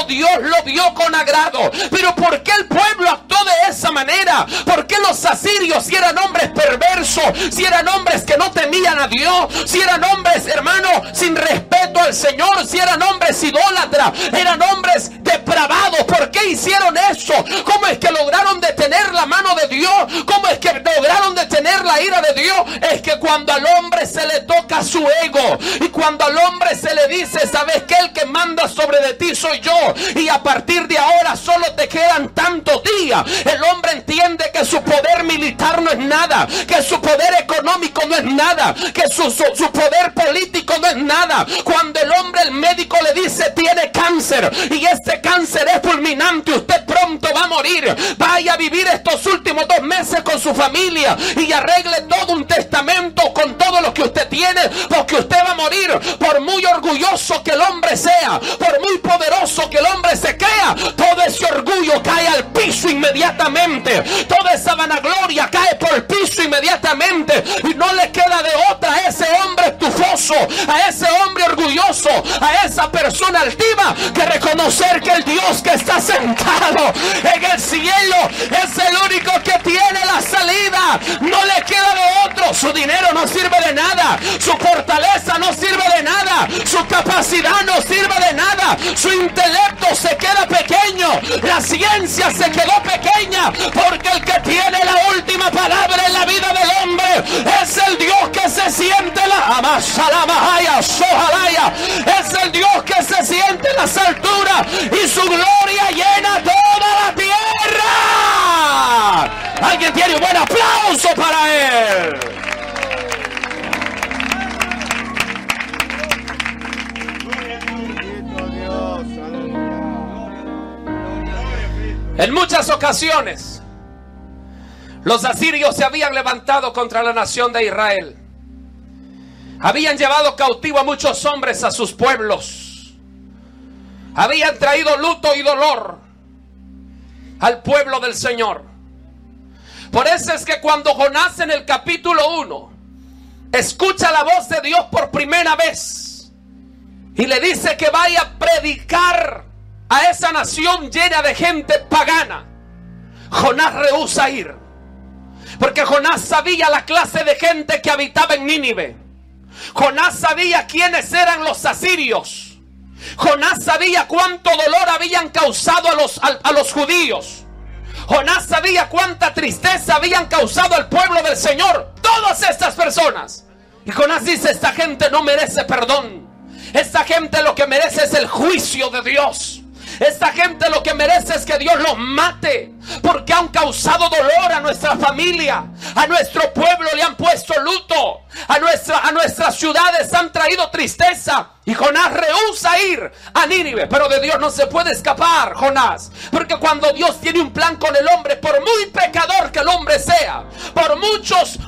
Dios lo vio con agrado. Pero ¿por qué el pueblo actuó de esa manera? ¿Por qué los asirios, si eran hombres perversos, si eran hombres que no temían a Dios, si eran hombres, hermano, sin respeto al Señor, si eran hombres idólatras, eran hombres depravados, ¿por qué hicieron eso? ¿Cómo es que lograron detener la mano de Dios? ¿Cómo es que lograron detener la ira de Dios? Es que cuando al hombre se le toca su ego, y cuando al hombre se le dice, ¿sabes qué? El que manda sobre de ti soy yo, y a partir de ahora solo te quedan tantos días. El hombre entiende que su poder militar no es nada, que su poder económico no es nada, que su poder político no es nada. Cuando el hombre, el médico le dice tiene cáncer, y este cáncer es fulminante, usted pronto va a morir, vaya a vivir estos últimos 2 meses con su familia y arregle todo un testamento con todo lo que usted tiene, porque usted va a morir. Por muy orgulloso que el hombre sea, por muy poderoso que el hombre se crea, todo ese orgullo cae al piso inmediatamente, toda esa vanagloria cae por el piso inmediatamente, y no le queda de otra a ese hombre tufoso, a ese hombre orgulloso, a esa persona altiva, que reconocer que el Dios que está sentado en el cielo es el único que tiene la salida. No le queda de otro. Su dinero no sirve de nada, su fortaleza no sirve de nada, su capacidad no sirve de nada, su intelecto se queda pequeño, la ciencia se quedó pequeña, porque el que tiene la última palabra en la vida del hombre es el Dios que se siente es el Dios que se siente en las alturas, y su gloria llena toda la tierra. Alguien tiene un buen aplauso para él. En muchas ocasiones los asirios se habían levantado contra la nación de Israel. Habían llevado cautivo a muchos hombres a sus pueblos. Habían traído luto y dolor al pueblo del Señor. Por eso es que cuando Jonás en el capítulo 1 escucha la voz de Dios por primera vez y le dice que vaya a predicar a esa nación llena de gente pagana, Jonás rehúsa ir, porque Jonás sabía la clase de gente que habitaba en Nínive. Jonás sabía quiénes eran los asirios. Jonás sabía cuánto dolor habían causado a los judíos. Jonás sabía cuánta tristeza habían causado al pueblo del Señor, todas estas personas. Y Jonás dice, esta gente no merece perdón. Esta gente lo que merece es el juicio de Dios. Esta gente lo que merece es que Dios los mate, porque han causado dolor a nuestra familia, a nuestro pueblo le han puesto luto, a nuestras ciudades han traído tristeza. Y Jonás rehúsa ir a Nínive, pero de Dios no se puede escapar Jonás, porque cuando Dios tiene un plan con el hombre, por muy pecador que el hombre sea, por muchos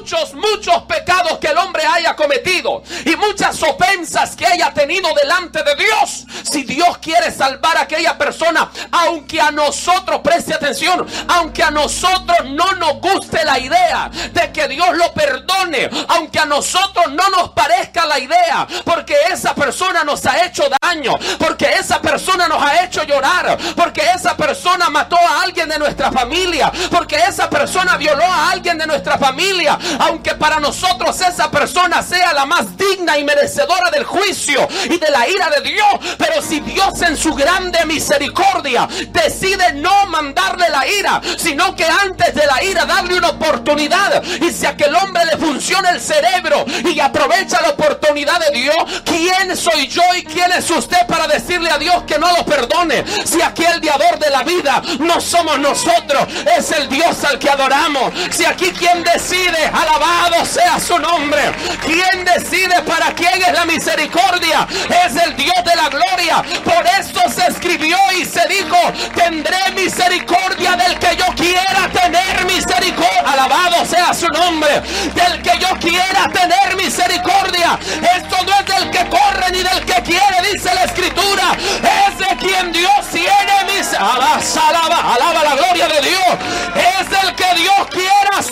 pecados que el hombre haya cometido y muchas ofensas que haya tenido delante de Dios, si Dios quiere salvar a aquella persona, aunque a nosotros, preste atención, aunque a nosotros no nos guste la idea de que Dios lo perdone, aunque a nosotros no nos parezca la idea, porque esa persona nos ha hecho daño, porque esa persona nos ha hecho llorar, porque esa persona mató a alguien de nuestra familia, porque esa persona violó a alguien de nuestra familia, aunque para nosotros esa persona sea la más digna y merecedora del juicio y de la ira de Dios, pero si Dios en su grande misericordia decide no mandarle la ira, sino que antes de la ira darle una oportunidad, y si a aquel hombre le funciona el cerebro y aprovecha la oportunidad de Dios, ¿quién soy yo y quién es usted para decirle a Dios que no lo perdone? Si aquí el dador de la vida no somos nosotros, es el Dios al que adoramos. Si aquí quien decide, alabado sea su nombre, quien decide para quién es la misericordia, es el Dios de la gloria. Por esto se escribió y se dijo, tendré misericordia del que yo quiera tener misericordia. Alabado sea su nombre. Del que yo quiera tener misericordia. Esto no es del que corre ni del que quiere, dice la escritura, es de quien Dios tiene misericordia. Alaba la gloria de Dios. Es del que Dios quiera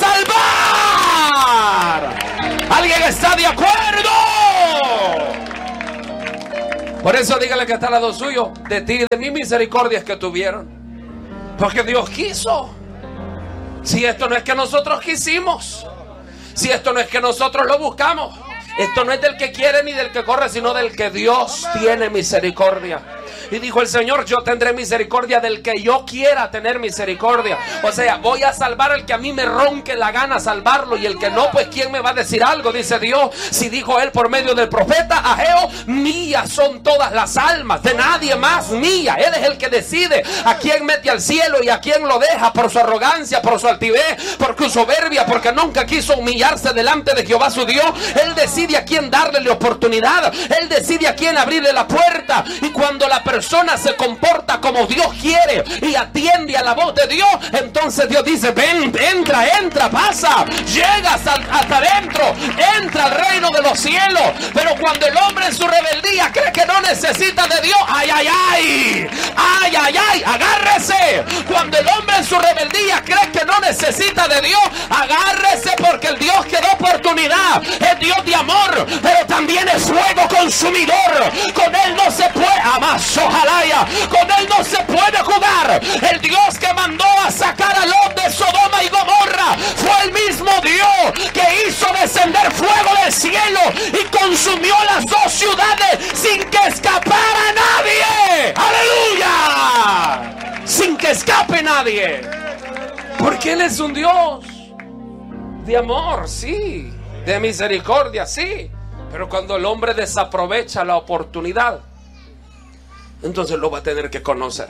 salvar. ¿Alguien está de acuerdo? Por eso dígale que está al lado suyo: de ti y de mí misericordias que tuvieron. Porque Dios quiso. Si esto no es que nosotros quisimos, si esto no es que nosotros lo buscamos, esto no es del que quiere ni del que corre, sino del que Dios tiene misericordia. Y dijo el Señor: yo tendré misericordia del que yo quiera tener misericordia. O sea, voy a salvar al que a mí me ronque la gana salvarlo, y el que no, pues ¿quién me va a decir algo? Dice Dios. Si dijo él por medio del profeta Ageo: mías son todas las almas, de nadie más, mía. Él es el que decide a quién mete al cielo y a quién lo deja, por su arrogancia, por su altivez, por su soberbia, porque nunca quiso humillarse delante de Jehová su Dios. Él decide a quién darle la oportunidad, él decide a quién abrirle la puerta. Y cuando la persona se comporta como Dios quiere y atiende a la voz de Dios, entonces Dios dice: ven, entra, pasa, llegas hasta adentro, entra al reino de los cielos. Pero cuando el hombre en su rebeldía cree que no necesita de Dios, ay, agárrese. Cuando el hombre en su rebeldía cree que no necesita de Dios, agárrese, porque el Dios que da oportunidad es Dios de amor, pero también es fuego consumidor. Con él no se puede con él no se puede jugar. El Dios que mandó a sacar a Lot de Sodoma y Gomorra fue el mismo Dios que hizo descender fuego del cielo y consumió las dos ciudades sin que escapara nadie. ¡Aleluya! Sin que escape nadie. Porque él es un Dios de amor, sí, de misericordia, sí. Pero cuando el hombre desaprovecha la oportunidad, entonces lo va a tener que conocer.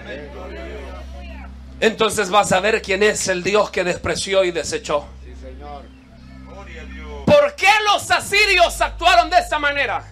Entonces vas a ver quién es el Dios que despreció y desechó. ¿Por qué los asirios actuaron de esta manera?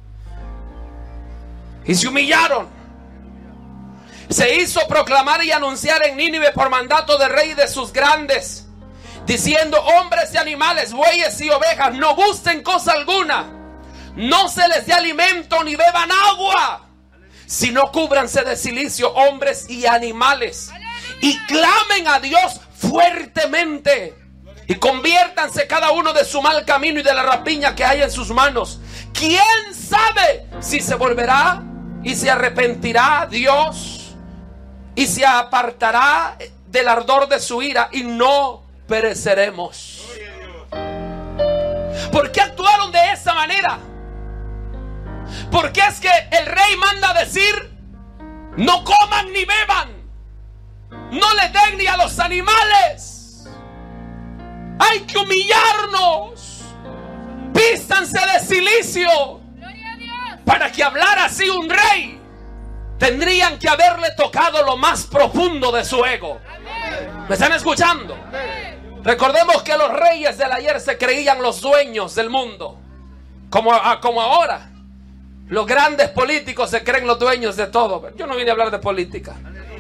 Y se humillaron. Se hizo proclamar y anunciar en Nínive por mandato del rey y de sus grandes, diciendo: hombres y animales, bueyes y ovejas, no gusten cosa alguna, no se les dé alimento ni beban agua, sino cúbranse de cilicio hombres y animales, y clamen a Dios fuertemente, y conviértanse cada uno de su mal camino y de la rapiña que hay en sus manos. ¿Quién sabe si se volverá y se arrepentirá Dios y se apartará del ardor de su ira, y no pereceremos? ¿Por qué actuaron de esa manera? Porque es que el rey manda decir: no coman ni beban, no le den ni a los animales. Hay que humillarnos, vístanse de cilicio. Para que hablara así un rey, tendrían que haberle tocado lo más profundo de su ego. ¿Me están escuchando? Recordemos que los reyes del ayer se creían los dueños del mundo, como ahora. Los grandes políticos se creen los dueños de todo. Yo no vine a hablar de política.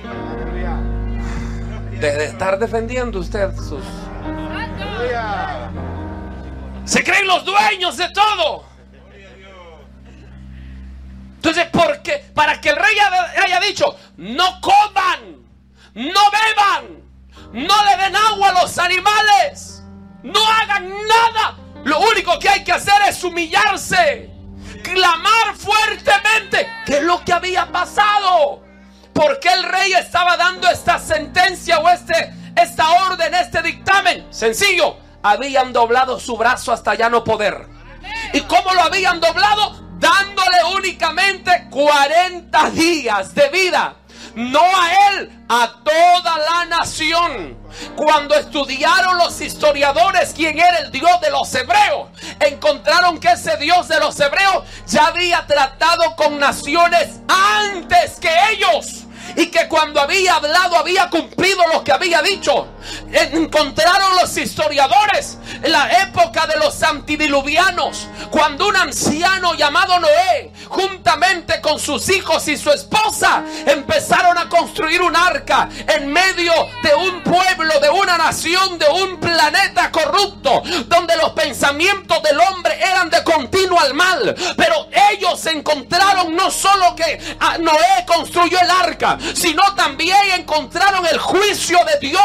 De estar defendiendo usted sus... Se creen los dueños de todo. Entonces, ¿por qué? Para que el rey haya dicho: no coman, no beban, no le den agua a los animales, no hagan nada. Lo único que hay que hacer es humillarse, clamar fuertemente. ¿Qué es lo que había pasado? ¿Por qué el rey estaba dando esta sentencia o esta orden, este dictamen? Sencillo: habían doblado su brazo hasta ya no poder. ¿Y cómo lo habían doblado? Dándole únicamente 40 días de vida. No a él, a toda la nación. Cuando estudiaron los historiadores quién era el Dios de los hebreos, encontraron que ese Dios de los hebreos ya había tratado con naciones antes que ellos, y que cuando había hablado había cumplido lo que había dicho. Encontraron los historiadores en la época de los antediluvianos, cuando un anciano llamado Noé, juntamente con sus hijos y su esposa, empezaron a construir un arca en medio de un pueblo, de una nación, de un planeta corrupto, donde los pensamientos del hombre eran de continuo al mal. Pero ellos encontraron no solo que Noé construyó el arca, sino también encontraron el juicio de Dios derramado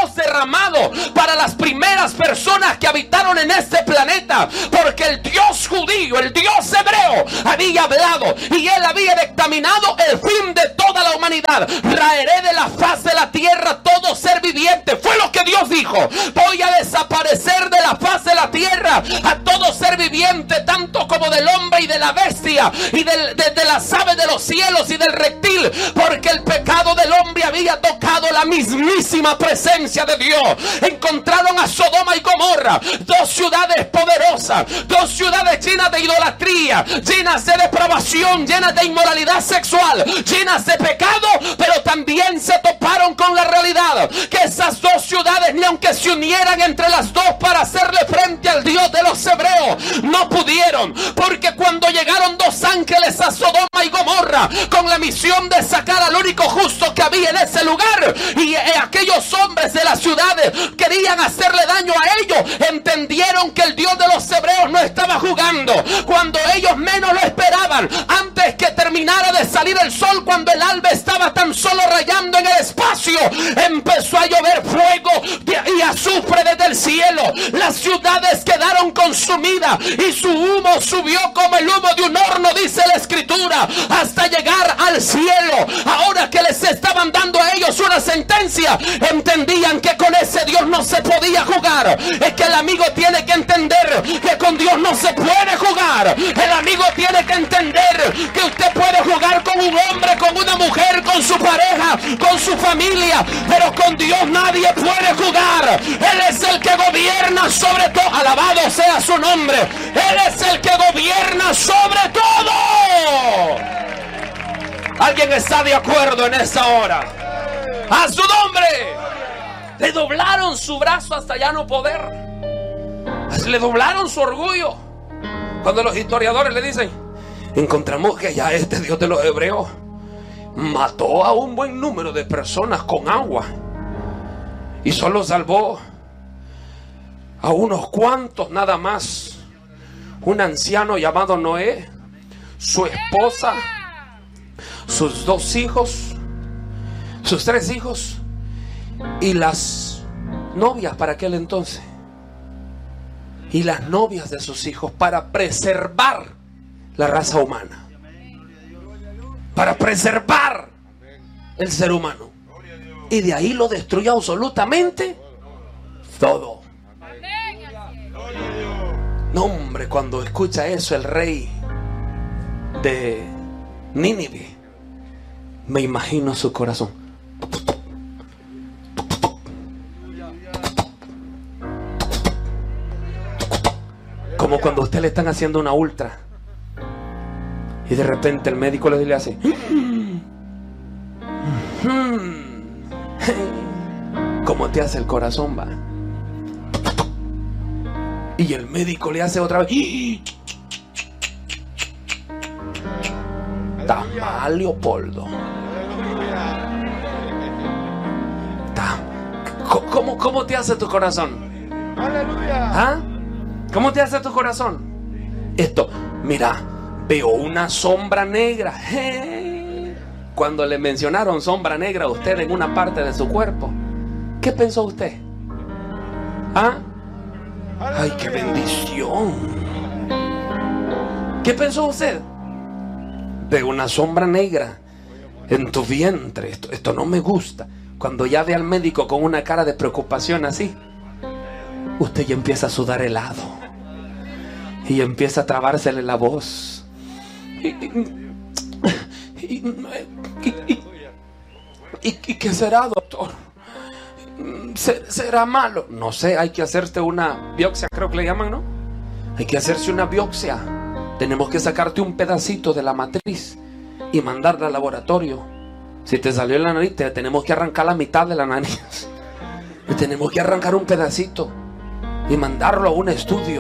proclamado para las primeras personas que habitaron en este planeta, porque el Dios judío, el Dios hebreo había hablado y él había dictaminado el fin de toda la humanidad. Raeré de la faz de la tierra todo ser viviente. Fue lo que Dios dijo. Voy a desaparecer de la faz de la tierra a todo ser viviente, tanto como del hombre y de la bestia y de las aves de los cielos y del reptil, porque el pecado del hombre había tocado la mismísima presencia de Dios. Encontraron a Sodoma y Gomorra, dos ciudades poderosas, dos ciudades llenas de idolatría, llenas de depravación, llenas de inmoralidad sexual, llenas de pecado, pero también se toparon con la realidad que esas dos ciudades, ni aunque se unieran entre las dos para hacerle frente al Dios de los hebreos, no pudieron, porque cuando llegaron dos ángeles a Sodoma y Gomorra con la misión de sacar al único justo que había en ese lugar, y aquellos hombres de las ciudades querían hacerle daño a ellos, entendieron que el Dios de los hebreos no estaba jugando. Cuando ellos menos lo esperaban, antes que terminara de salir el sol, cuando el alba estaba tan solo rayando en el espacio, empezó a llover fuego y azufre desde el cielo. Las ciudades quedaron consumidas y su humo subió como el humo de un horno, dice la escritura, hasta llegar al cielo. Ahora que les estaban dando a ellos una sentencia, entendían que con ese Dios no se podía jugar. Es que el amigo tiene que entender que con Dios no se puede jugar. El amigo tiene que entender que usted puede jugar con un hombre, con una mujer, con su pareja, con su familia, pero con Dios nadie puede jugar. Él es el que gobierna sobre todo. Alabado sea su nombre. Él es el que gobierna sobre todo. ¿Alguien está de acuerdo en esta hora? ¡A su nombre! Le doblaron su brazo hasta ya no poder. Le doblaron su orgullo. Cuando los historiadores le dicen, encontramos que ya este Dios de los hebreos mató a un buen número de personas con agua y solo salvó a unos cuantos nada más. Un anciano llamado Noé, su esposa, sus dos hijos, sus tres hijos y las novias para aquel entonces, y las novias de sus hijos, para preservar la raza humana, para preservar el ser humano. Y de ahí lo destruyó absolutamente todo. No, hombre, cuando escucha eso el rey de Nínive, me imagino su corazón. Como cuando a usted le están haciendo una ultra y de repente el médico le hace ¿cómo te hace el corazón, va? Y el médico le hace otra vez. Está mal, Leopoldo. ¿Cómo te hace tu corazón? ¿Ah? ¿Cómo te hace tu corazón? Esto, mira, veo una sombra negra. Cuando le mencionaron sombra negra a usted en una parte de su cuerpo, ¿qué pensó usted? ¿Ah? ¡Ay, qué bendición! ¿Qué pensó usted? Veo una sombra negra en tu vientre. Esto no me gusta. Cuando ya ve al médico con una cara de preocupación así, usted ya empieza a sudar helado y empieza a trabársele la voz. ¿Y qué será, doctor? ¿Será malo? No sé, hay que hacerte una biopsia, creo que le llaman, ¿no? Hay que hacerse una biopsia. Tenemos que sacarte un pedacito de la matriz y mandarla al laboratorio. Si te salió en la nariz, te tenemos que arrancar la mitad de la nariz. Y tenemos que arrancar un pedacito y mandarlo a un estudio.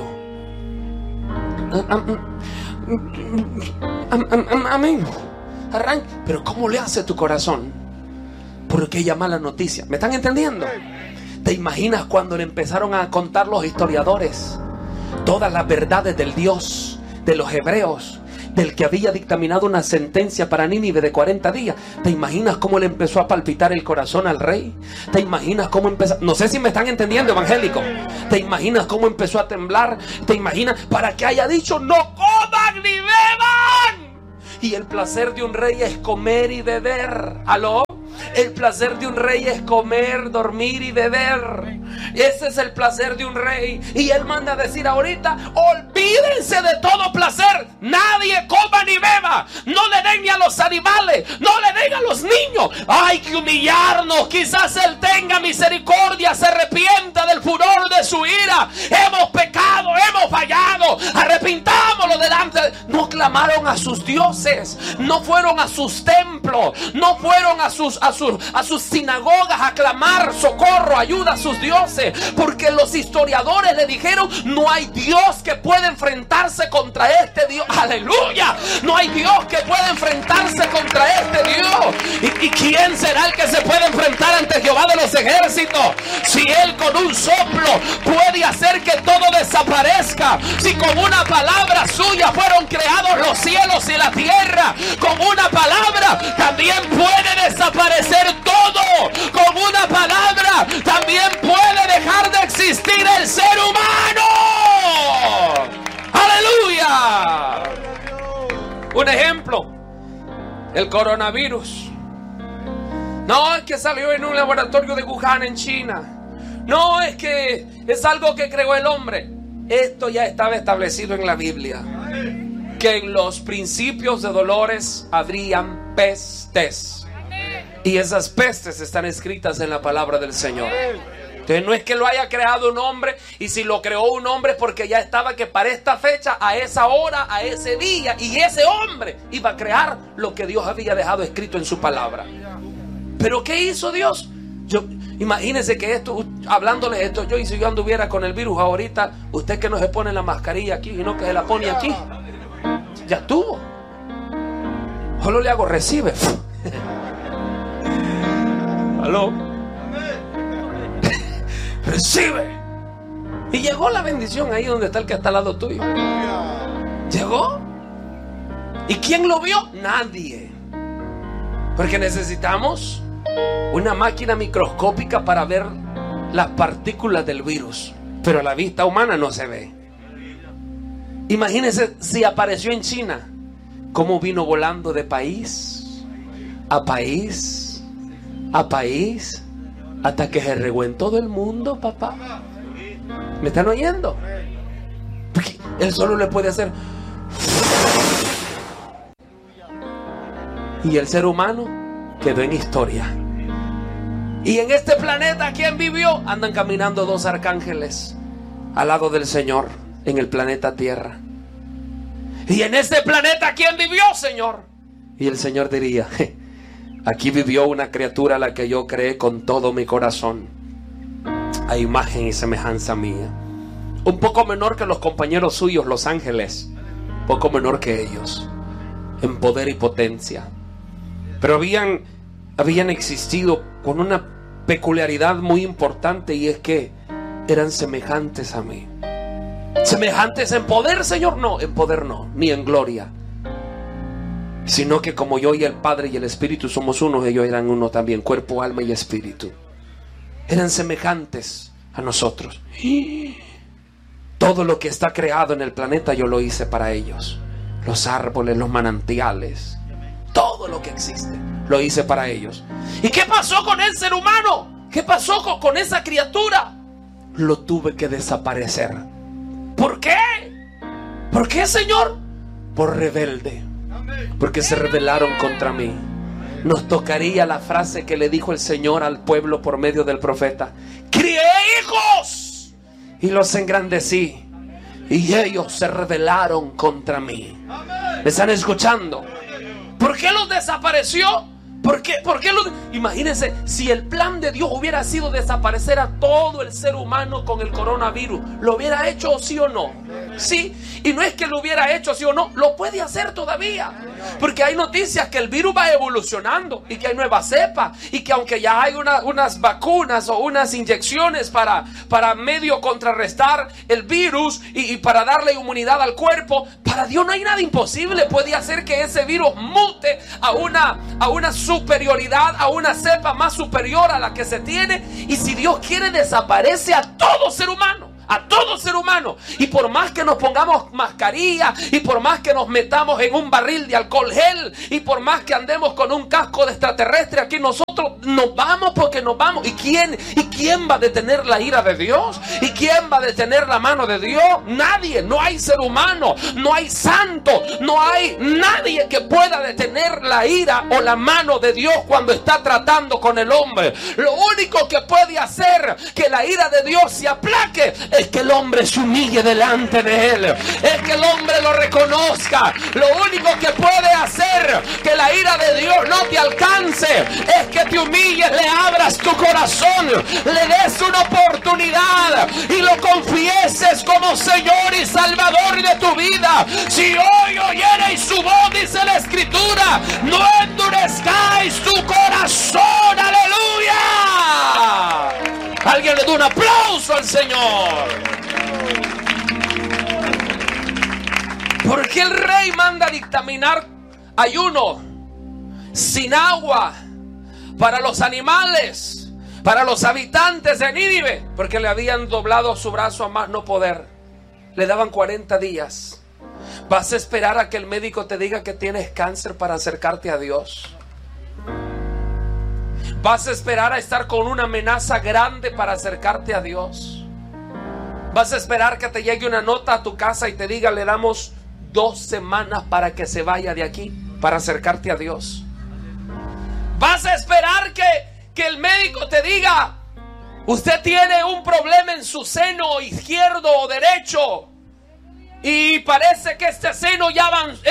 Amén. Arranca. Pero ¿cómo le hace tu corazón por aquella mala noticia? ¿Me están entendiendo? ¿Te imaginas cuando le empezaron a contar los historiadores todas las verdades del Dios de los hebreos, del que había dictaminado una sentencia para Nínive de 40 días. ¿Te imaginas cómo le empezó a palpitar el corazón al rey? ¿Te imaginas cómo empezó? No sé si me están entendiendo, evangélico. ¿Te imaginas cómo empezó a temblar? ¿Te imaginas? Para que haya dicho: no coman ni beban. Y el placer de un rey es comer y beber. ¿Aló? El placer de un rey es comer, dormir y beber. Ese es el placer de un rey. Y él manda a decir ahorita: olvídense de todo placer. Nadie coma ni beba. No le den ni a los animales, no le den a los niños. Hay que humillarnos. Quizás él tenga misericordia, se arrepienta del furor de su ira. Hemos pecado, hemos fallado. Arrepintámoslo delante. No clamaron a sus dioses, no fueron a sus templos, no fueron a sus sinagogas a clamar socorro, ayuda a sus dioses, porque los historiadores le dijeron: no hay Dios que pueda enfrentarse contra este Dios. Aleluya, no hay Dios que pueda enfrentarse contra este Dios. ¿Y quién será el que se puede enfrentar ante Jehová de los ejércitos? Si él con un soplo puede hacer que todo desaparezca, si con una palabra suya fueron creados los cielos y la tierra, con una palabra también puede desaparecer todo. Con una palabra también puede dejar de existir el ser humano. ¡Aleluya! Un ejemplo: el coronavirus. No es que salió en un laboratorio de Wuhan en China. No es que es algo que creó el hombre. Esto ya estaba establecido en la Biblia, que en los principios de dolores habrían pestes. Y esas pestes están escritas en la palabra del Señor. Entonces no es que lo haya creado un hombre, y si lo creó un hombre porque ya estaba que para esta fecha, a esa hora, a ese día, y ese hombre iba a crear lo que Dios había dejado escrito en su palabra. Pero ¿qué hizo Dios? Imagínense que esto, hablándole esto, y si yo anduviera con el virus ahorita, usted que no se pone la mascarilla aquí y no que se la pone aquí, ya estuvo. Solo le hago recibe. ¿Aló? Recibe. Y llegó la bendición ahí donde está el que está al lado tuyo. Llegó. ¿Y quién lo vio? Nadie. Porque necesitamos una máquina microscópica para ver las partículas del virus, pero a la vista humana no se ve. Imagínense si apareció en China, cómo vino volando de país a país a país, hasta que se regó en todo el mundo, papá. ¿Me están oyendo? Porque él solo le puede hacer. Y el ser humano quedó en historia. Y en este planeta, ¿quién vivió? Andan caminando dos arcángeles al lado del Señor en el planeta Tierra. Y en este planeta, ¿quién vivió, Señor? Y el Señor diría: aquí vivió una criatura a la que yo creé con todo mi corazón, a imagen y semejanza mía. Un poco menor que los compañeros suyos, los ángeles, poco menor que ellos en poder y potencia, pero habían existido con una peculiaridad muy importante, y es que eran semejantes a mí. ¿Semejantes en poder, Señor? No, en poder no, ni en gloria, sino que como yo y el Padre y el Espíritu somos uno, ellos eran uno también, cuerpo, alma y espíritu. Eran semejantes a nosotros. Todo lo que está creado en el planeta yo lo hice para ellos. Los árboles, los manantiales, todo lo que existe lo hice para ellos. ¿Y qué pasó con el ser humano? ¿Qué pasó con esa criatura? Lo tuve que desaparecer. ¿Por qué? ¿Por qué, Señor? Por rebelde. Porque se rebelaron contra mí. Nos tocaría la frase que le dijo el Señor al pueblo por medio del profeta: crié hijos y los engrandecí, y ellos se rebelaron contra mí. ¿Me están escuchando? ¿Por qué los desapareció? ¿Por qué Imagínense, si el plan de Dios hubiera sido desaparecer a todo el ser humano con el coronavirus, ¿lo hubiera hecho sí o no? Sí, y no es que lo hubiera hecho sí o no, lo puede hacer todavía, porque hay noticias que el virus va evolucionando y que hay nuevas cepas, y que aunque ya hay unas vacunas o unas inyecciones para medio contrarrestar el virus y para darle inmunidad al cuerpo, Para Dios no hay nada imposible. Puede hacer que ese virus mute a una superioridad, a una cepa más superior a la que se tiene. Y si Dios quiere, desaparece a todo ser humano. A todo ser humano. Y por más que nos pongamos mascarilla, y por más que nos metamos en un barril de alcohol gel, y por más que andemos con un casco de extraterrestre aquí, nosotros nos vamos porque nos vamos. ¿Y quién va a detener la ira de Dios? ¿Y quién va a detener la mano de Dios? Nadie. No hay ser humano, no hay santo, no hay nadie que pueda detener la ira o la mano de Dios cuando está tratando con el hombre. Lo único que puede hacer que la ira de Dios se aplaque es que el hombre se humille delante de él, es que el hombre lo reconozca. Lo único que puede hacer que la ira de Dios no te alcance es que te humilles, le abras tu corazón, le des una oportunidad y lo confieses como Señor y Salvador de tu vida. Si hoy oyereis su voz, dice la Escritura, no endurezcáis tu corazón. ¡Aleluya! Alguien le da un aplauso al Señor. Porque el rey manda dictaminar ayuno sin agua para los animales, para los habitantes de Nínive, porque le habían doblado su brazo a más no poder. Le daban 40 días. ¿Vas a esperar a que el médico te diga que tienes cáncer para acercarte a Dios? ¿Vas a esperar a estar con una amenaza grande para acercarte a Dios? ¿Vas a esperar que te llegue una nota a tu casa y te diga, le damos 2 semanas para que se vaya de aquí, para acercarte a Dios? ¿Vas a esperar que el médico te diga, usted tiene un problema en su seno izquierdo o derecho y parece que este seno ya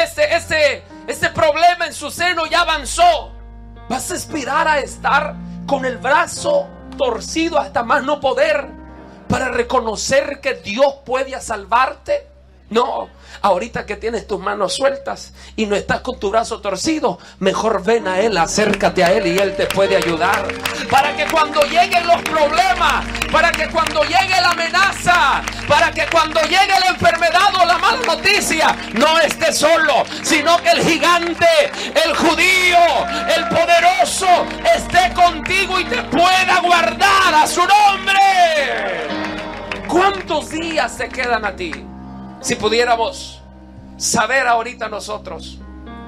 este problema en su seno ya avanzó? ¿Vas a esperar a estar con el brazo torcido hasta más no poder para reconocer que Dios puede salvarte? No, ahorita que tienes tus manos sueltas y no estás con tu brazo torcido, mejor ven a Él, acércate a Él y Él te puede ayudar. Para que cuando lleguen los problemas, para que cuando llegue la amenaza, para que cuando llegue la enfermedad o la mala noticia, no estés solo, sino que el gigante, el judío, el poderoso esté contigo y te pueda guardar a su nombre. ¿Cuántos días te quedan a ti? Si pudiéramos saber ahorita nosotros,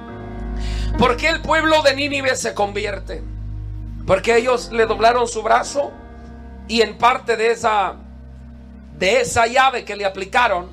¿por qué el pueblo de Nínive se convierte? Porque ellos le doblaron su brazo y en parte de esa llave que le aplicaron,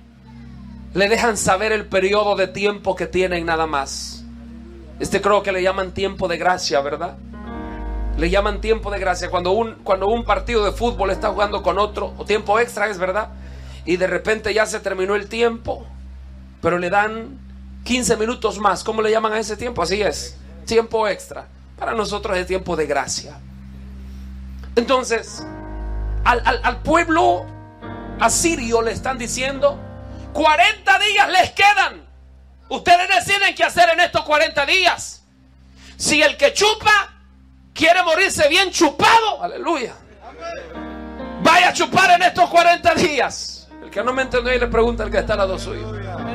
le dejan saber el periodo de tiempo que tienen nada más. Creo que le llaman tiempo de gracia, ¿verdad? Le llaman tiempo de gracia cuando un partido de fútbol está jugando con otro, o tiempo extra es, ¿verdad? Y de repente ya se terminó el tiempo, pero le dan 15 minutos más. ¿Cómo le llaman a ese tiempo? Así es, tiempo extra. Para nosotros es tiempo de gracia. Entonces, al pueblo asirio le están diciendo, 40 días les quedan. Ustedes deciden qué hacer en estos 40 días. Si el que chupa quiere morirse bien chupado, aleluya, vaya a chupar en estos 40 días. El que no me entendió y le pregunta al que está al lado suyo.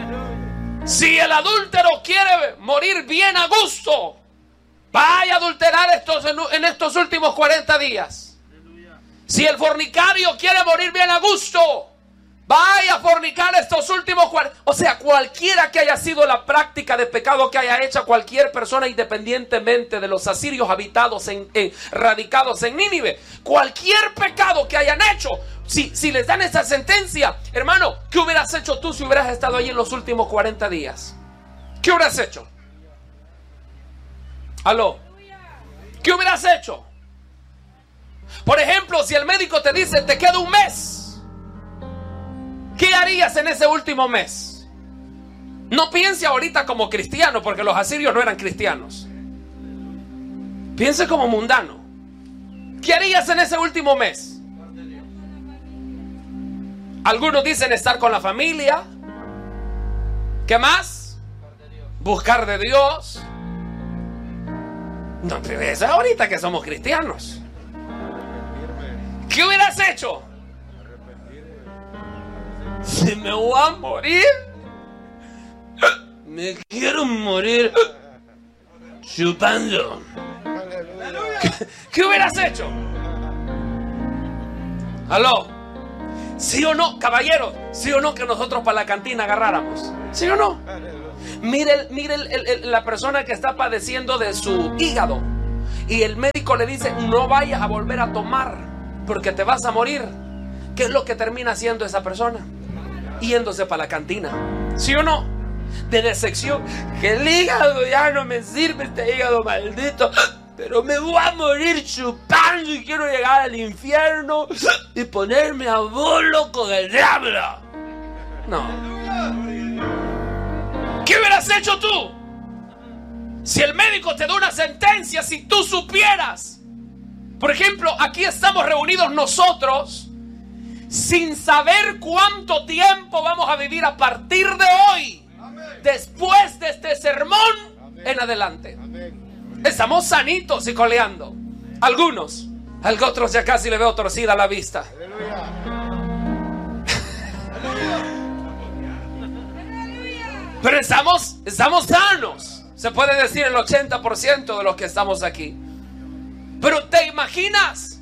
Si el adúltero quiere morir bien a gusto, vaya a adulterar en estos últimos 40 días. Si el fornicario quiere morir bien a gusto, vaya a fornicar estos últimos 40. O sea, cualquiera que haya sido la práctica de pecado que haya hecho cualquier persona, independientemente de los asirios radicados en Nínive, cualquier pecado que hayan hecho, si les dan esa sentencia, hermano, ¿qué hubieras hecho tú si hubieras estado ahí en los últimos 40 días? ¿Qué hubieras hecho? ¿Aló? ¿Qué hubieras hecho? Por ejemplo, si el médico te dice, te queda un mes, ¿qué harías en ese último mes? No piense ahorita como cristiano, porque los asirios no eran cristianos. Piense como mundano. ¿Qué harías en ese último mes? Algunos dicen estar con la familia. ¿Qué más? Buscar de Dios. No, pero eso es ahorita que somos cristianos. ¿Qué hubieras hecho? Si me voy a morir, Me quiero morir chupando. ¿Qué hubieras hecho? ¿Aló? ¿Sí o no, caballeros? ¿Sí o no que nosotros para la cantina agarráramos? ¿Sí o no? Mire la persona que está padeciendo de su hígado y el médico le dice: no vayas a volver a tomar porque te vas a morir. ¿Qué es lo que termina haciendo esa persona? Yéndose para la cantina. ¿Sí o no? De decepción. Que el hígado ya no me sirve, este hígado maldito, pero me voy a morir chupando y quiero llegar al infierno y ponerme a bolo con el diablo. No. ¿Qué hubieras hecho tú? Si el médico te da una sentencia, si tú supieras. Por ejemplo, aquí estamos reunidos nosotros sin saber cuánto tiempo vamos a vivir a partir de hoy. Después de este sermón en adelante. Estamos sanitos y coleando. Algunos. A otros ya casi le veo torcida la vista. Pero estamos sanos. Se puede decir el 80% de los que estamos aquí. Pero ¿te imaginas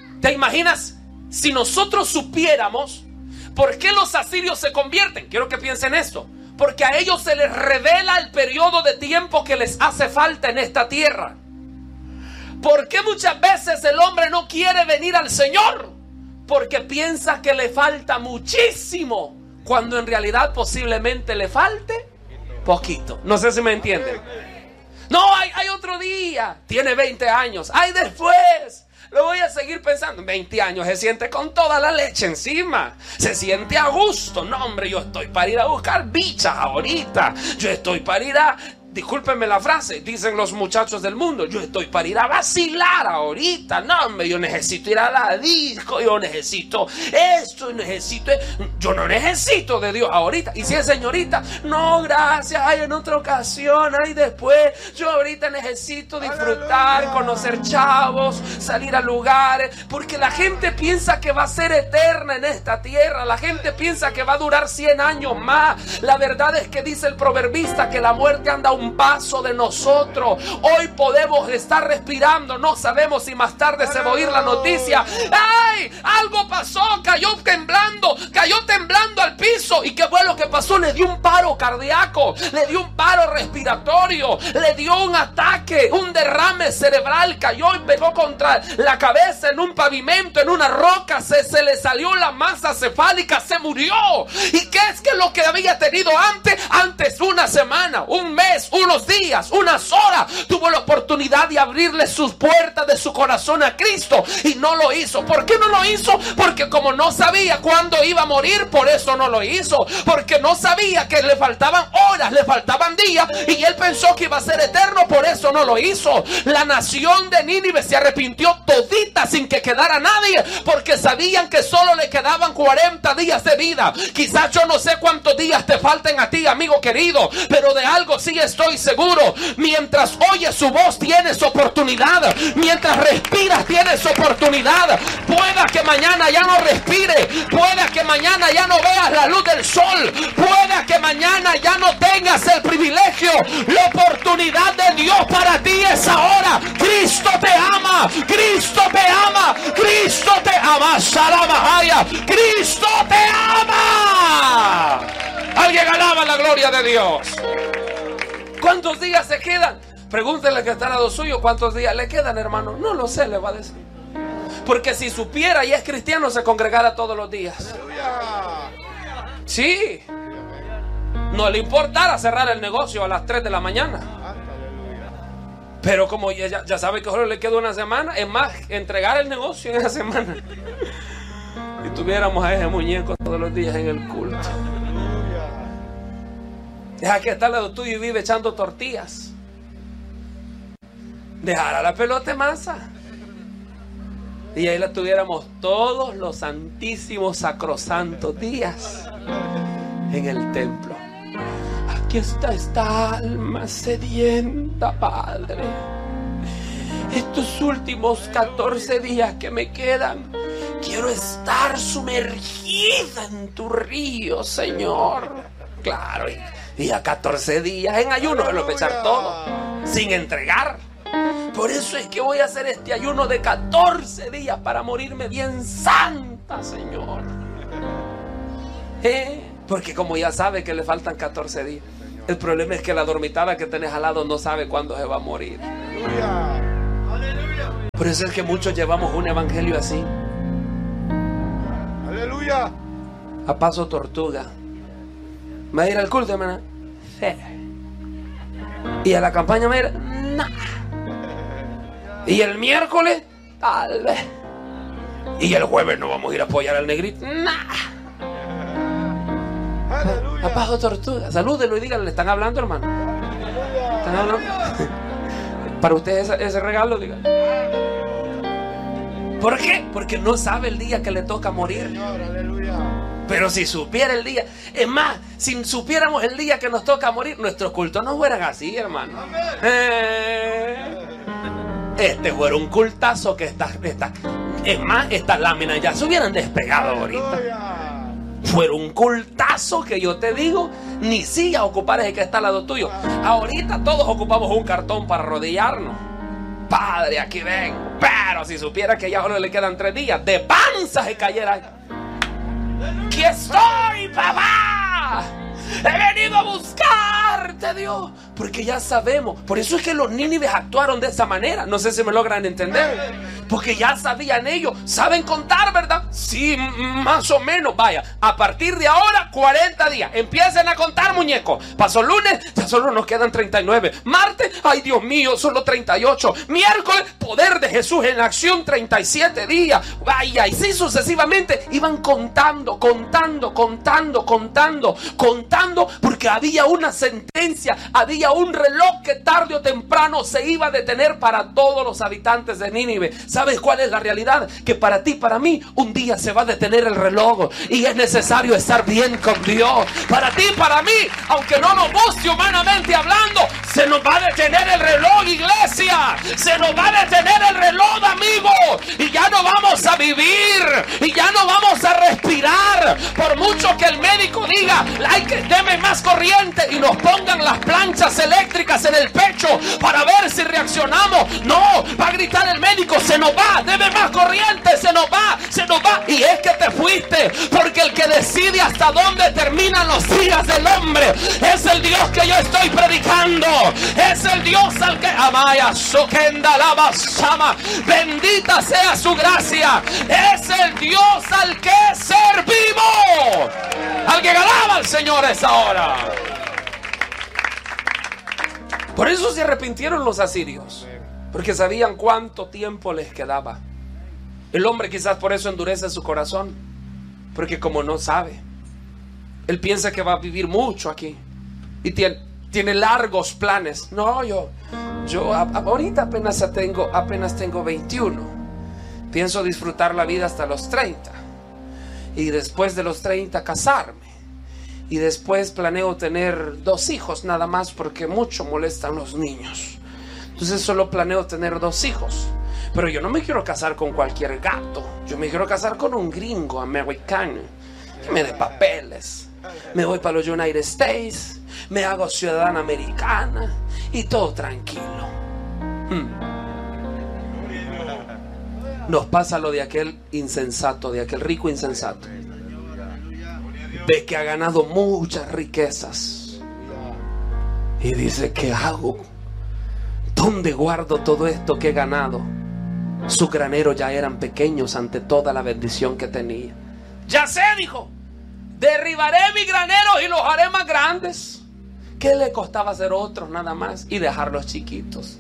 si nosotros supiéramos por qué los asirios se convierten? Quiero que piensen esto. Porque a ellos se les revela el periodo de tiempo que les hace falta en esta tierra. ¿Por qué muchas veces el hombre no quiere venir al Señor? Porque piensa que le falta muchísimo, cuando en realidad posiblemente le falte poquito. No sé si me entienden. No, hay otro día. Tiene 20 años. Hay después. Lo voy a seguir pensando. 20 años se siente con toda la leche encima. Se siente a gusto. No, hombre, yo estoy para ir a buscar bichas ahorita. Yo estoy para ir a... Discúlpenme la frase, dicen los muchachos del mundo: yo estoy para ir a vacilar ahorita. No, hombre, yo necesito ir a la disco. Yo necesito esto, yo no necesito de Dios ahorita. Y si es señorita: no, gracias, hay en otra ocasión, hay después. Yo ahorita necesito disfrutar, aleluya, conocer chavos, salir a lugares. Porque la gente piensa que va a ser eterna en esta tierra. La gente piensa que va a durar 100 años más. La verdad es que dice el proverbista que la muerte anda a un paso de nosotros. Hoy podemos estar respirando, no sabemos si más tarde se va a oír la noticia: ¡ay! Algo pasó, cayó temblando al piso. ¿Y qué fue lo que pasó? Le dio un paro cardíaco, le dio un paro respiratorio, le dio un ataque, un derrame cerebral, cayó y pegó contra la cabeza en un pavimento, en una roca, se le salió la masa cefálica, se murió. ¿Y qué es que lo que había tenido antes una semana, un mes, unos días, unas horas, tuvo la oportunidad de abrirle sus puertas de su corazón a Cristo y no lo hizo? ¿Por qué no lo hizo? Porque como no sabía cuándo iba a morir, por eso no lo hizo. Porque no sabía que le faltaban horas, le faltaban días, y él pensó que iba a ser eterno, por eso no lo hizo. La nación de Nínive se arrepintió todita sin que quedara nadie, porque sabían que solo le quedaban 40 días de vida. Quizás yo no sé cuántos días te falten a ti, amigo querido, pero de algo sí estoy seguro: mientras oyes su voz tienes oportunidad, mientras respiras tienes oportunidad. Pueda que mañana ya no respire, pueda que mañana ya no veas la luz del sol, pueda que mañana ya no tengas el privilegio. La oportunidad de Dios para ti es ahora. Cristo te ama, Cristo te ama, Cristo te ama. Salamahaya, Cristo te ama. Alguien alaba la gloria de Dios. ¿Cuántos días se quedan? Pregúntenle que está al lado suyo: ¿cuántos días le quedan, hermano? No lo sé, le va a decir. Porque si supiera y es cristiano, se congregara todos los días. Sí. No le importara cerrar el negocio a las 3 de la mañana. Pero como ya sabe que solo le queda una semana, es más, entregar el negocio en esa semana. Y tuviéramos a ese muñeco todos los días en el culto. Deja que está al lado tuyo y vive echando tortillas. Dejar a la pelota masa. Y ahí la tuviéramos todos los santísimos sacrosantos días en el templo. Aquí está esta alma sedienta, Padre. Estos últimos 14 días que me quedan, quiero estar sumergida en tu río, Señor. Claro, Y a 14 días en ayuno se lo va a echar todo, sin entregar. Por eso es que voy a hacer este ayuno de 14 días para morirme bien santa, Señor. Porque como ya sabe que le faltan 14 días. El problema es que la dormitada que tenés al lado no sabe cuándo se va a morir. Por eso es que muchos llevamos un evangelio así. Aleluya. A paso tortuga. ¿Me va a ir al culto, hermana? Sí. Y a la campaña me va a ir, nah. Y el miércoles, tal vez. Y el jueves no vamos a ir a apoyar al negrito, nah. A paso tortuga. Salúdelo y díganle, ¿le están hablando, hermano? ¿Están hablando? Para ustedes ese regalo, digan. ¿Por qué? Porque no sabe el día que le toca morir. Pero si supiera el día, es más, si supiéramos el día que nos toca morir, nuestros cultos no fueran así, hermano. Este fuera un cultazo que es más, estas láminas ya se hubieran despegado ahorita. Fuera un cultazo que yo te digo, ni sigas ocupar el que está al lado tuyo. Ahorita todos ocupamos un cartón para arrodillarnos. Padre, aquí ven. Pero si supiera que ya solo le quedan 3 días, de panza se cayera. ¡Aquí estoy, papá! He venido a buscarte, Dios. Porque ya sabemos. Por eso es que los nínives actuaron de esa manera. No sé si me logran entender. Porque ya sabían ellos. ¿Saben contar, verdad? Sí, más o menos. Vaya, a partir de ahora 40 días. Empiecen a contar, muñecos. Pasó lunes, ya solo nos quedan 39. Martes, ay Dios mío, solo 38. Miércoles, poder de Jesús en acción, 37 días. Vaya, y sí sucesivamente. Iban contando, porque había una sentencia, había un reloj que tarde o temprano se iba a detener para todos los habitantes de Nínive. ¿Sabes cuál es la realidad? Que para ti, para mí, un día se va a detener el reloj y es necesario estar bien con Dios. Para ti, para mí, aunque no nos guste humanamente hablando, se nos va a detener el reloj, iglesia. Se nos va a detener el reloj, amigos, y ya no vamos a vivir, y ya no vamos a respirar. Por mucho que el médico diga, hay que deme más corriente y nos pongan las planchas eléctricas en el pecho para ver si reaccionamos. No, va a gritar el médico, se nos va, deme más corriente, se nos va. Y es que te fuiste, porque el que decide hasta dónde terminan los días del hombre es el Dios que yo estoy predicando. Es el Dios al que amaya sokenda lava sama. Bendita sea su gracia. Es el Dios al que servimos, al que alaba al Señor a esa hora. Por eso se arrepintieron los asirios, porque sabían cuánto tiempo les quedaba. El hombre quizás por eso endurece su corazón, porque como no sabe, él piensa que va a vivir mucho aquí y tiene largos planes. No, yo ahorita apenas tengo 21. Pienso disfrutar la vida hasta los 30 y después de los 30 casarme. Y después planeo tener 2 hijos nada más, porque mucho molestan los niños. Entonces solo planeo tener 2 hijos. Pero yo no me quiero casar con cualquier gato. Yo me quiero casar con un gringo americano que me dé papeles. Me voy para los United States, me hago ciudadana americana y todo tranquilo. Nos pasa lo de aquel insensato, de aquel rico insensato. Ve que ha ganado muchas riquezas y dice, ¿qué hago? ¿Dónde guardo todo esto que he ganado? Sus graneros ya eran pequeños ante toda la bendición que tenía. Ya sé, dijo, derribaré mis graneros y los haré más grandes. ¿Qué le costaba hacer otros nada más y dejarlos chiquitos?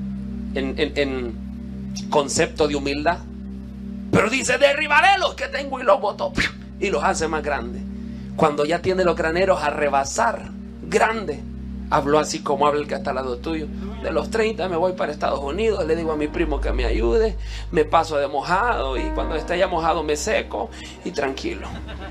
En concepto de humildad. Pero dice, derribaré los que tengo y los boto y los hace más grandes. Cuando ya tiene los graneros a rebasar grande, habló así como habla el que está al lado tuyo. De los 30 me voy para Estados Unidos, le digo a mi primo que me ayude, me paso de mojado y cuando esté ya mojado me seco y tranquilo.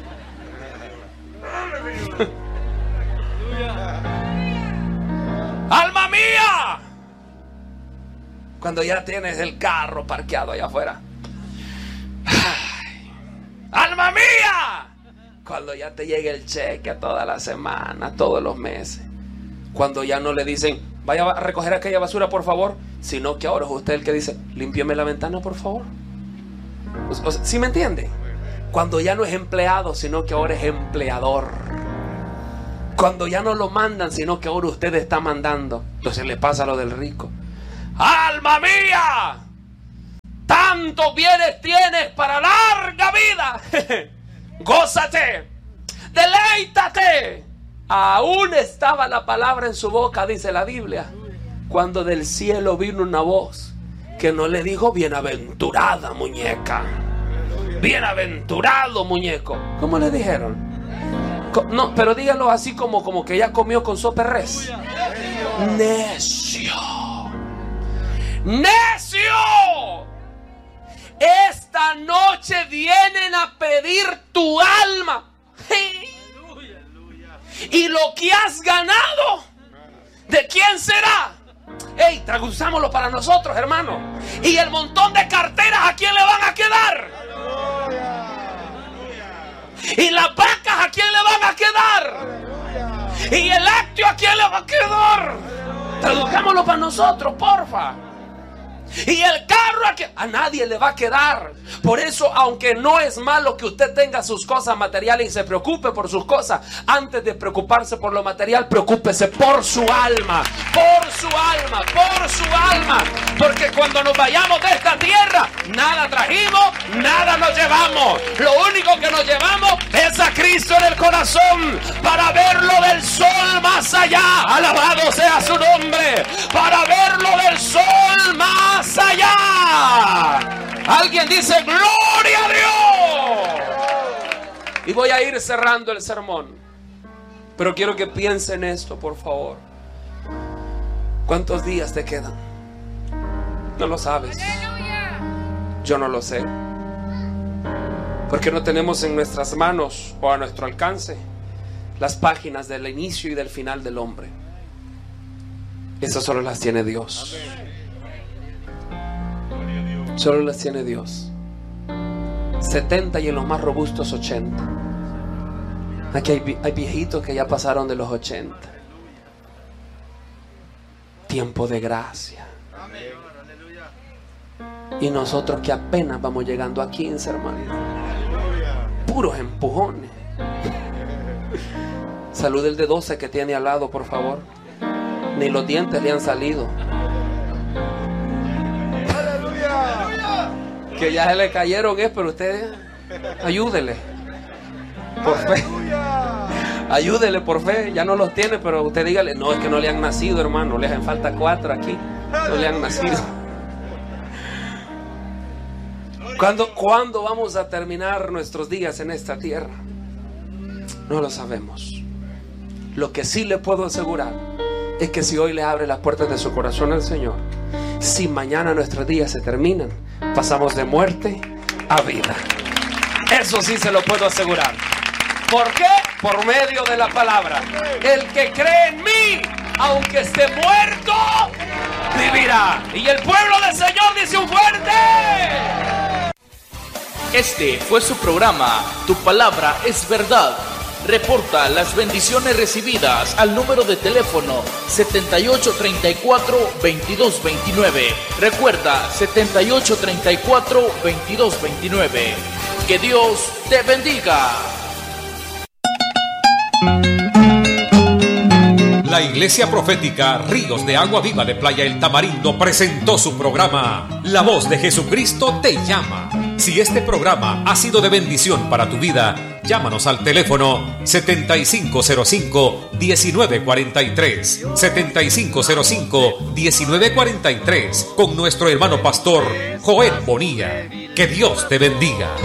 ¡Alma mía! Cuando ya tienes el carro parqueado allá afuera. ¡Ay! ¡Alma mía! Cuando ya te llegue el cheque toda la semana, todos los meses. Cuando ya no le dicen, vaya a recoger aquella basura por favor, sino que ahora es usted el que dice, límpiame la ventana por favor. ¿Sí me entiende? Cuando ya no es empleado, sino que ahora es empleador. Cuando ya no lo mandan, sino que ahora usted está mandando. Entonces le pasa lo del rico. ¡Alma mía! Tantos bienes tienes para larga vida. Gózate, deleítate. Aún estaba la palabra en su boca, dice la Biblia, cuando del cielo vino una voz que no le dijo bienaventurada muñeca, bienaventurado muñeco. ¿Cómo le dijeron? No, pero díganlo así como que ya comió con sopa de res. Necio, necio. Esta noche vienen a pedir tu alma. Y lo que has ganado, ¿de quién será? Hey, traduzámoslo para nosotros, hermano. Y el montón de carteras, ¿a quién le van a quedar? Y las vacas, ¿a quién le van a quedar? Y el lácteo, ¿a quién le va a quedar? Traduzcámoslo para nosotros, porfa. Y el carro a nadie le va a quedar. Por eso, aunque no es malo que usted tenga sus cosas materiales y se preocupe por sus cosas, antes de preocuparse por lo material, preocúpese por su alma. Por su alma, por su alma. Porque cuando nos vayamos de esta tierra, nada trajimos, nada nos llevamos. Lo único que nos llevamos es a Cristo en el corazón, para verlo del sol más allá. Alabado sea su nombre. Para verlo del sol más allá. Alguien dice gloria a Dios. Y voy a ir cerrando el sermón, pero quiero que piensen esto, por favor. ¿Cuántos días te quedan? No lo sabes. Yo no lo sé, porque no tenemos en nuestras manos o a nuestro alcance las páginas del inicio y del final del hombre. Esas solo las tiene Dios. Solo las tiene Dios. 70 y en los más robustos 80. Aquí hay viejitos que ya pasaron de los 80. Tiempo de gracia. Y nosotros que apenas vamos llegando a 15, hermano. Puros empujones. Salude el de 12 que tiene al lado, por favor. Ni los dientes le han salido. Que ya se le cayeron, pero usted ayúdele por fe. Ayúdele por fe. Ya no los tiene, pero usted dígale, no, es que no le han nacido, hermano. Le hacen falta 4 aquí. No le han nacido. ¿Cuándo vamos a terminar nuestros días en esta tierra? No lo sabemos. Lo que sí le puedo asegurar es que si hoy le abre las puertas de su corazón al Señor, si mañana nuestros días se terminan, pasamos de muerte a vida. Eso sí se lo puedo asegurar. ¿Por qué? Por medio de la palabra. El que cree en mí, aunque esté muerto, vivirá. Y el pueblo del Señor dice un fuerte. Este fue su programa, Tu Palabra es Verdad. Reporta las bendiciones recibidas al número de teléfono 7834-2229. Recuerda, 7834-2229. Que Dios te bendiga. La Iglesia Profética Ríos de Agua Viva de Playa El Tamarindo presentó su programa La Voz de Jesucristo te llama. Si este programa ha sido de bendición para tu vida, llámanos al teléfono 7505-1943, 7505-1943, con nuestro hermano pastor Joel Bonilla. Que Dios te bendiga.